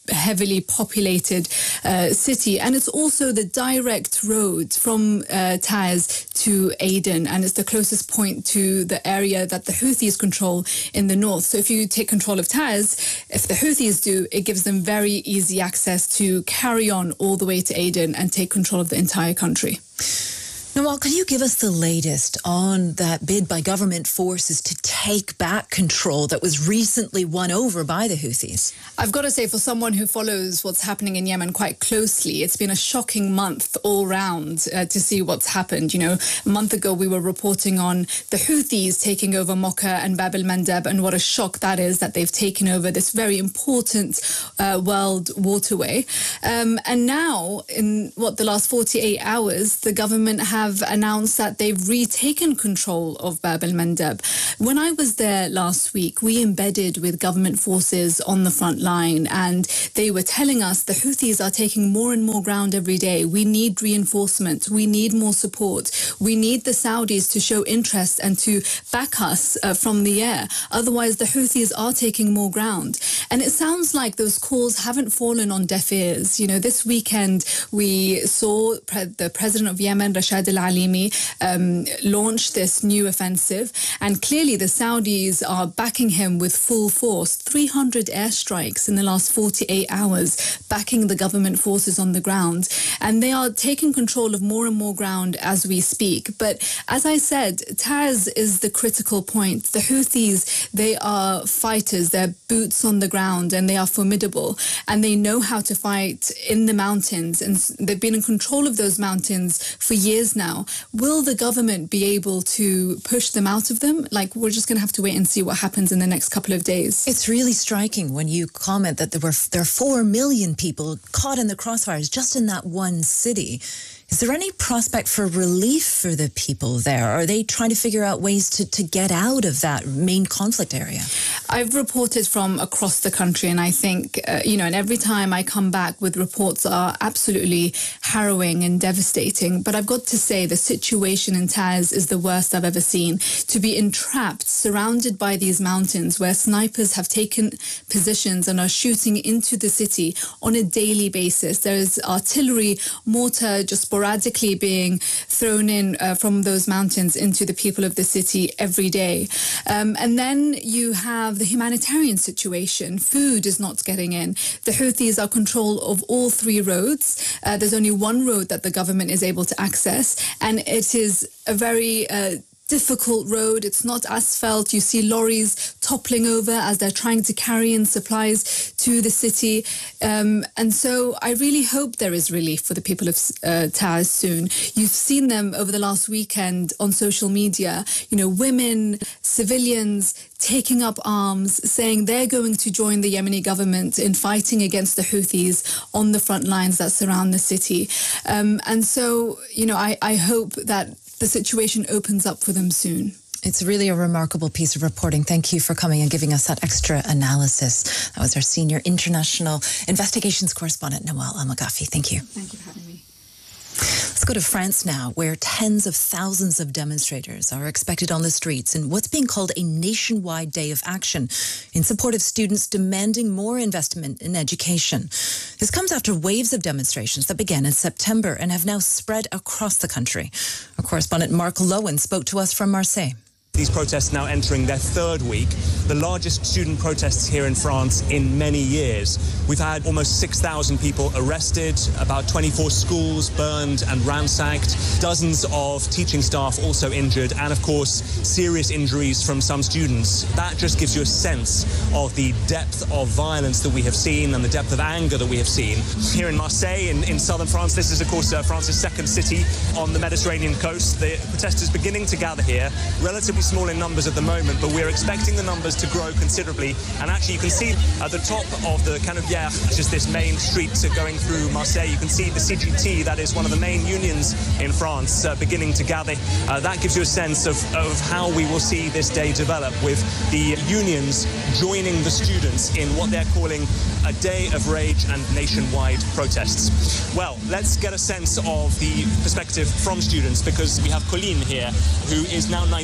heavily populated uh, city, and it's also the direct road from uh, Taiz to Aden, and it's the closest point to the area that the Houthis control in the north. So if you take control of Taiz, if the Houthis do, it gives them very easy access to carry on all the way to Aden and take control of the entire country. Nawal, can you give us the latest on that bid by government forces to take back control that was recently won over by the Houthis? I've got to say, for someone who follows what's happening in Yemen quite closely, it's been a shocking month all round uh, to see what's happened. You know, a month ago we were reporting on the Houthis taking over Mocha and Bab el-Mandeb, and what a shock that is that they've taken over this very important uh, world waterway. Um, and now, in what, the last forty-eight hours, the government has have announced that they've retaken control of Bab el-Mandeb. When I was there last week, we embedded with government forces on the front line, and they were telling us the Houthis are taking more and more ground every day. We need reinforcement. We need more support. We need the Saudis to show interest and to back us uh, from the air. Otherwise, the Houthis are taking more ground. And it sounds like those calls haven't fallen on deaf ears. You know, this weekend we saw pre- the president of Yemen, Rashad al-Alimi, um, launch this new offensive. And clearly the Saudis are backing him with full force. three hundred airstrikes in the last forty-eight hours, backing the government forces on the ground. And they are taking control of more and more ground as we speak. But as I said, Taiz is the critical point. The Houthis, they are fighters. They're boots on the ground, and they are formidable. And they know how to fight in the mountains. And they've been in control of those mountains for years now. Will the government be able to push them out of them? Like, we're just going to have to wait and see what happens in the next couple of days. It's really striking when you comment that there were there are four million people caught in the crossfires just in that one city. Is there any prospect for relief for the people there? Are they trying to figure out ways to, to get out of that main conflict area? I've reported from across the country, and I think, uh, you know, and every time I come back with reports are absolutely harrowing and devastating. But I've got to say the situation in Taiz is the worst I've ever seen. To be entrapped, surrounded by these mountains where snipers have taken positions and are shooting into the city on a daily basis. There is artillery, mortar, just sporadically being thrown in uh, from those mountains into the people of the city every day. Um, and then you have the humanitarian situation. Food is not getting in. The Houthis are control of all three roads. Uh, there's only one road that the government is able to access, and it is a very uh, difficult road. It's not asphalt. You see lorries toppling over as they're trying to carry in supplies to the city. Um, and so I really hope there is relief for the people of uh, Taiz soon. You've seen them over the last weekend on social media, you know, women, civilians taking up arms, saying they're going to join the Yemeni government in fighting against the Houthis on the front lines that surround the city. Um, and so, you know, I, I hope that the situation opens up for them soon. It's really a remarkable piece of reporting. Thank you for coming and giving us that extra analysis. That was our senior international investigations correspondent, Nawal Al-Maghafi. Thank you. Thank you for having me. Let's go to France now, where tens of thousands of demonstrators are expected on the streets in what's being called a nationwide day of action in support of students demanding more investment in education. This comes after waves of demonstrations that began in September and have now spread across the country. Our correspondent Mark Lowen spoke to us from Marseille. These protests now entering their third week, the largest student protests here in France in many years. We've had almost six thousand people arrested, about twenty-four schools burned and ransacked, dozens of teaching staff also injured, and of course, serious injuries from some students. That just gives you a sense of the depth of violence that we have seen and the depth of anger that we have seen. Here in Marseille, in, in southern France, this is of course uh, France's second city on the Mediterranean coast. The protesters beginning to gather here, relatively small in numbers at the moment, but we're expecting the numbers to grow considerably. And actually you can see at the top of the Canebière, which is this main street going through Marseille, you can see the C G T, that is one of the main unions in France, uh, beginning to gather. Uh, that gives you a sense of, of how we will see this day develop, with the unions joining the students in what they're calling a day of rage and nationwide protests. Well, let's get a sense of the perspective from students, because we have Colline here, who is now nineteen years old.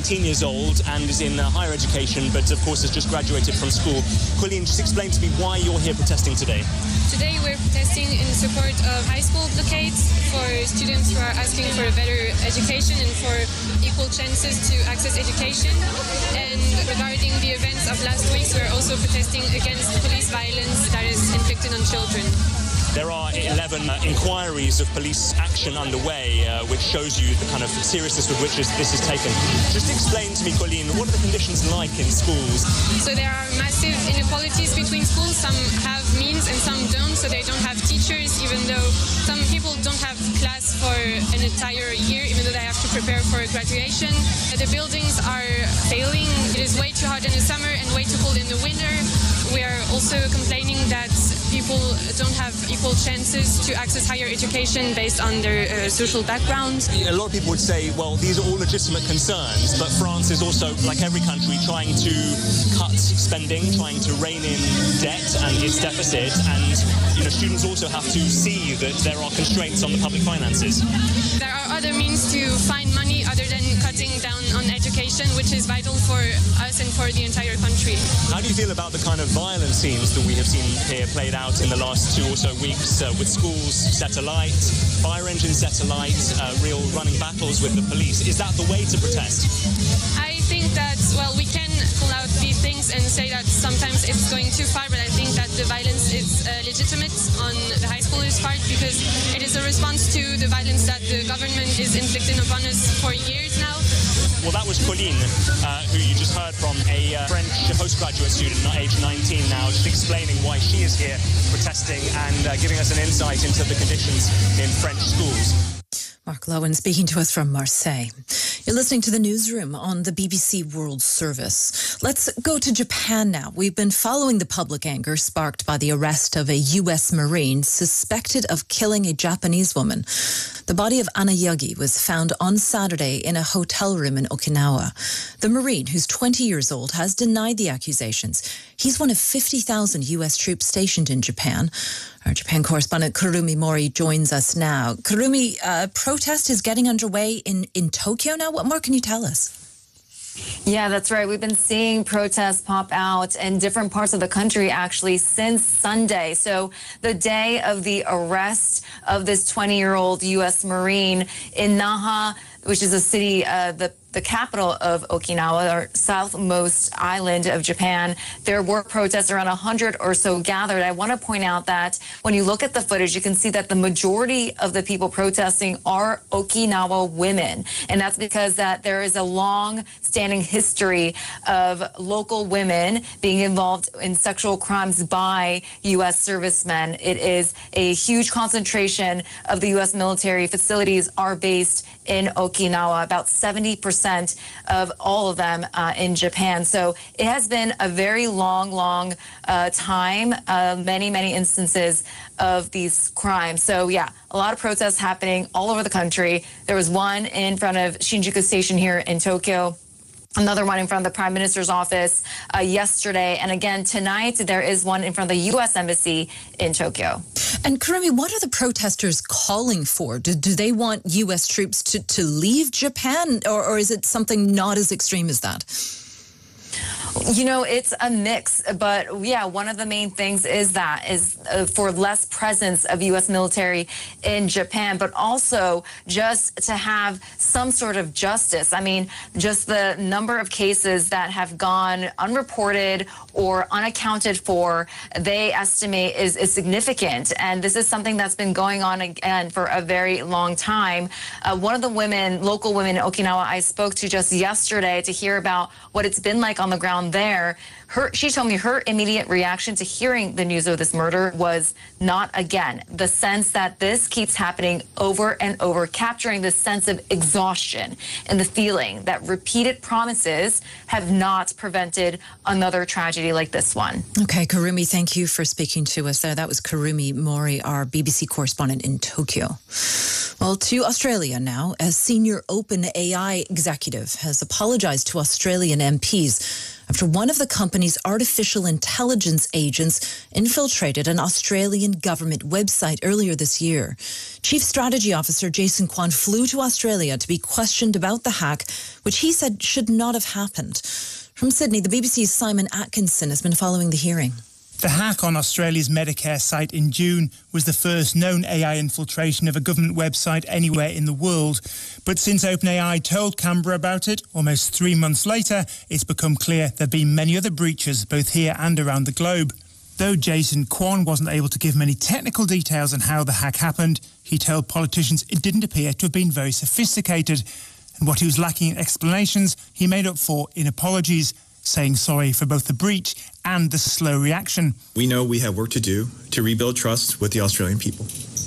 old and is in uh, higher education, but of course has just graduated from school. Colleen, just explain to me why you're here protesting today. Today we're protesting in support of high school blockades for students who are asking for a better education and for equal chances to access education. And regarding the events of last week, we're also protesting against police violence that is inflicted on children. There are eleven uh, inquiries of police action underway, uh, which shows you the kind of seriousness with which this, this is taken. Just explain to me, Colleen, what are the conditions like in schools? So there are massive inequalities between schools. Some have means and some don't, so they don't have teachers, even though some people don't have class for an entire year, even though they have to prepare for graduation. The buildings are failing. It is way too hot in the summer and way too cold in the winter. We are also complaining that people don't have equal chances to access higher education based on their uh, social background. A lot of people would say, well, these are all legitimate concerns, but France is also, like every country, trying to cut spending, trying to rein in debt and its deficit, and you know, students also have to see that there are constraints on the public finances. There are other means to find money other than cutting down on education, which is vital for us and for the entire country. How do you feel about the kind of violent scenes that we have seen here played out in the last two or so weeks uh, with schools set alight, fire engines set alight, uh, real running battles with the police? Is that the way to protest? I think that, well, we can pull out these things and say that sometimes it's going too far, but I think that the violence is uh, legitimate on the high schoolers' part because it is a response to the violence that the government is inflicting upon us for years now. Well, that was Colleen, uh, who you just heard from, a uh, French postgraduate student, age nineteen now, just explaining why she is here protesting and uh, giving us an insight into the conditions in French schools. Mark Lowen speaking to us from Marseille. You're listening to the newsroom on the B B C World Service. Let's go to Japan now. We've been following the public anger sparked by the arrest of a U S Marine suspected of killing a Japanese woman. The body of Anna Yagi was found on Saturday in a hotel room in Okinawa. The Marine, who's twenty years old, has denied the accusations. He's one of fifty thousand U S troops stationed in Japan. Our Japan correspondent Kurumi Mori joins us now. Kurumi, uh, protest is getting underway in, in Tokyo now. What more can you tell us? Yeah, that's right. We've been seeing protests pop out in different parts of the country, actually, since Sunday. So the day of the arrest of this twenty-year-old U S Marine in Naha, which is a city, uh, the the capital of Okinawa, or southmost island of Japan, there were protests, around one hundred or so gathered. I want to point out that when you look at the footage, you can see that the majority of the people protesting are Okinawa women. And that's because that there is a long-standing history of local women being involved in sexual crimes by U S servicemen. It is a huge concentration of the U S military facilities are based in Okinawa, about seventy percent of all of them uh, in Japan. So it has been a very long, long uh, time, uh, many, many instances of these crimes. So yeah, a lot of protests happening all over the country. There was one in front of Shinjuku Station here in Tokyo. Another one in front of the Prime Minister's office uh, yesterday. And again, tonight, there is one in front of the U S Embassy in Tokyo. And Kurumi, what are the protesters calling for? Do, do they want U S troops to, to leave Japan, or, or is it something not as extreme as that? You know, it's a mix, but yeah, one of the main things is that is uh, for less presence of U S military in Japan, but also just to have some sort of justice. I mean, just the number of cases that have gone unreported or unaccounted for, they estimate is, is significant. And this is something that's been going on again for a very long time. Uh, one of the women, local women in Okinawa, I spoke to just yesterday to hear about what it's been like on the ground there. Her, she told me her immediate reaction to hearing the news of this murder was not again. The sense that this keeps happening over and over, capturing this sense of exhaustion and the feeling that repeated promises have not prevented another tragedy like this one. Okay, Kurumi, thank you for speaking to us there. That was Kurumi Mori, our B B C correspondent in Tokyo. Well, to Australia now. A senior OpenAI executive has apologized to Australian M Ps after one of the company's artificial intelligence agents infiltrated an Australian government website earlier this year. Chief Strategy Officer Jason Kwan flew to Australia to be questioned about the hack, which he said should not have happened. From Sydney, the B B C's Simon Atkinson has been following the hearing. The hack on Australia's Medicare site in June was the first known A I infiltration of a government website anywhere in the world. But since OpenAI told Canberra about it, almost three months later, it's become clear there have been many other breaches, both here and around the globe. Though Jason Kwan wasn't able to give many technical details on how the hack happened, he told politicians it didn't appear to have been very sophisticated. And what he was lacking in explanations, he made up for in apologies, saying sorry for both the breach and the slow reaction. We know we have work to do to rebuild trust with the Australian people.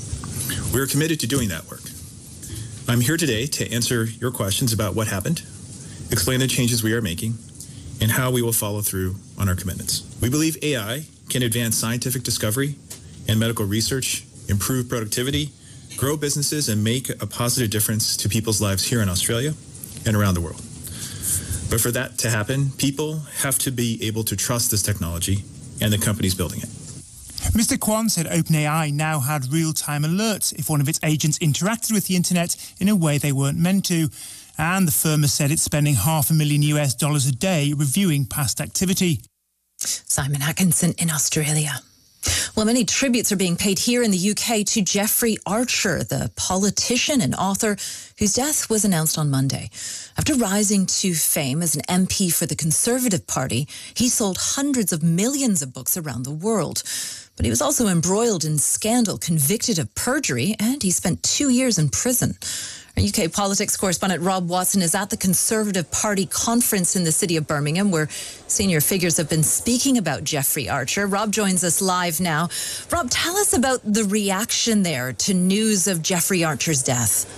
We are committed to doing that work. I'm here today to answer your questions about what happened, explain the changes we are making, and how we will follow through on our commitments. We believe A I can advance scientific discovery and medical research, improve productivity, grow businesses, and make a positive difference to people's lives here in Australia and around the world. But for that to happen, people have to be able to trust this technology and the companies building it. Mister Kwan said OpenAI now had real-time alerts if one of its agents interacted with the internet in a way they weren't meant to. And the firm has said it's spending half a million U S dollars a day reviewing past activity. Simon Atkinson in Australia. Well, many tributes are being paid here in the U K to Jeffrey Archer, the politician and author whose death was announced on Monday. After rising to fame as an M P for the Conservative Party, he sold hundreds of millions of books around the world. But he was also embroiled in scandal, convicted of perjury, and he spent two years in prison. Our U K politics correspondent Rob Watson is at the Conservative Party conference in the city of Birmingham, where senior figures have been speaking about Jeffrey Archer. Rob joins us live now. Rob, tell us about the reaction there to news of Jeffrey Archer's death.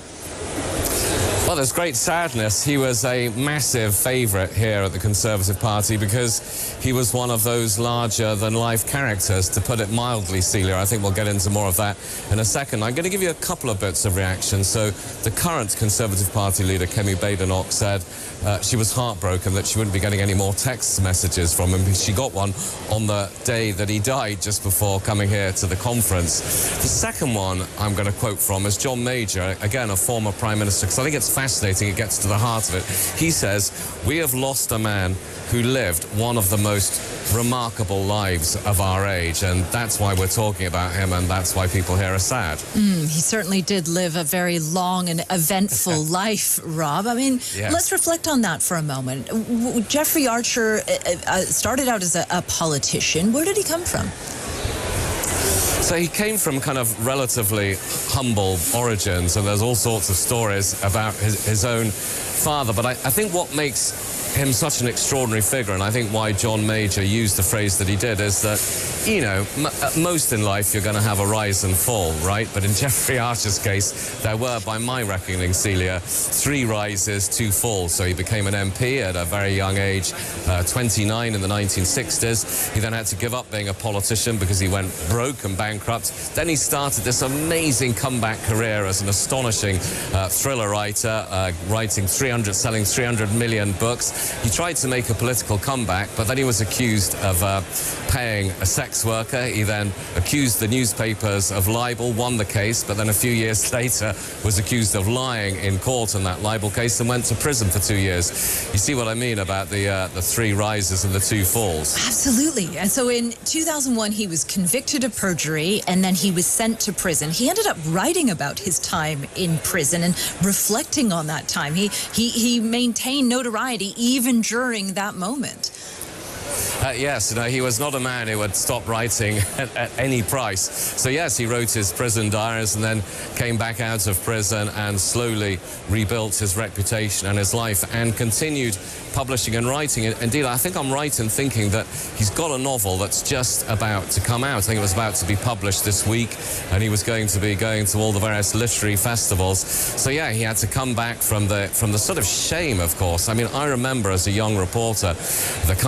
Well, there's great sadness. He was a massive favourite here at the Conservative Party because he was one of those larger-than-life characters, to put it mildly, Celia. I think we'll get into more of that in a second. I'm going to give you a couple of bits of reaction. So the current Conservative Party leader, Kemi Badenoch, said uh, she was heartbroken that she wouldn't be getting any more text messages from him because she got one on the day that he died, just before coming here to the conference. The second one I'm going to quote from is John Major, again, a former Prime Minister, because I think it's fascinating. It gets to the heart of it. He says, "We have lost a man who lived one of the most remarkable lives of our age," and that's why we're talking about him, and that's why people here are sad. Mm, he certainly did live a very long and eventful life, Rob. I mean, Yes. Let's reflect on that for a moment. W- Jeffrey Archer uh, started out as a, a politician. Where did he come from? So he came from kind of relatively humble origins, and there's all sorts of stories about his, his own father. But I, I think what makes him such an extraordinary figure, and I think why John Major used the phrase that he did, is that, you know, m at most in life you're going to have a rise and fall, right? But in Jeffrey Archer's case, there were, by my reckoning, Celia, three rises, two falls. So he became an M P at a very young age, uh, twenty-nine in the nineteen sixties. He then had to give up being a politician because he went broke and bankrupt. Then he started this amazing comeback career as an astonishing uh, thriller writer, uh, writing three hundred, selling three hundred million books. He tried to make a political comeback, but then he was accused of uh, paying a sex worker. He then accused the newspapers of libel, won the case, but then a few years later was accused of lying in court in that libel case and went to prison for two years. You see what I mean about the, uh, the three rises and the two falls? Absolutely. And so in two thousand one, he was convicted of perjury, and then he was sent to prison. He ended up writing about his time in prison and reflecting on that time. He, he, he maintained notoriety even during that moment. Uh, yes, you know, he was not a man who would stop writing at, at any price. So yes, he wrote his prison diaries and then came back out of prison and slowly rebuilt his reputation and his life and continued publishing and writing. Indeed, I think I'm right in thinking that he's got a novel that's just about to come out. I think it was about to be published this week, and he was going to be going to all the various literary festivals. So yeah, he had to come back from the from the sort of shame, of course. I mean, I remember as a young reporter the kind of scandal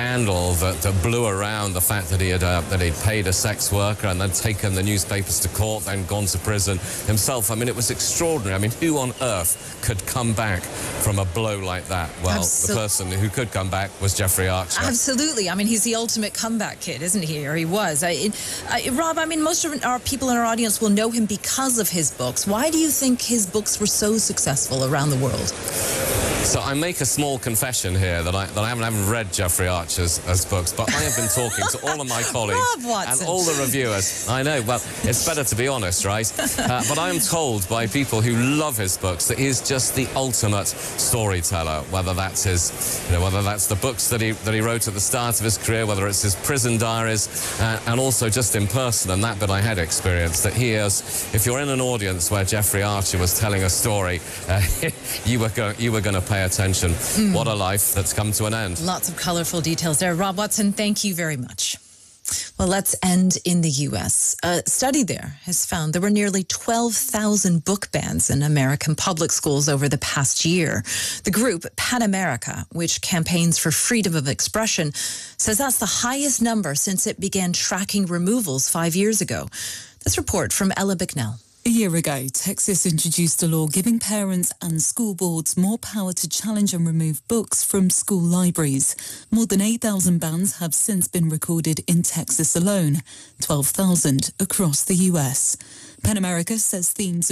scandal that, that blew around the fact that he had uh, that he'd paid a sex worker and then taken the newspapers to court, then gone to prison himself. I mean, it was extraordinary. I mean, who on earth could come back from a blow like that? Well, Absol- the person who could come back was Jeffrey Archer. Absolutely. I mean, he's the ultimate comeback kid, isn't he? Or he was. I, I, Rob, I mean, most of our people in our audience will know him because of his books. Why do you think his books were so successful around the world? So I make a small confession here that I that I haven't, haven't read Jeffrey Archer's as books, but I have been talking to all of my colleagues and all the reviewers. I know, well, it's better to be honest, right? Uh, but I am told by people who love his books that he's just the ultimate storyteller. Whether that's his, you know, whether that's the books that he that he wrote at the start of his career, whether it's his prison diaries, uh, and also just in person. And that bit I had experienced that he is. If you're in an audience where Jeffrey Archer was telling a story, uh, you were going you were going to pay attention. Mm. What a life that's come to an end. Lots of colourful details there. Rob Watson, thank you very much. Well, let's end in the U S. A study there has found there were nearly twelve thousand book bans in American public schools over the past year. The group, PEN America, which campaigns for freedom of expression, says that's the highest number since it began tracking removals five years ago. This report from Ella Bicknell. A year ago, Texas introduced a law giving parents and school boards more power to challenge and remove books from school libraries. More than eight thousand bans have since been recorded in Texas alone, twelve thousand across the U S. PEN America says themes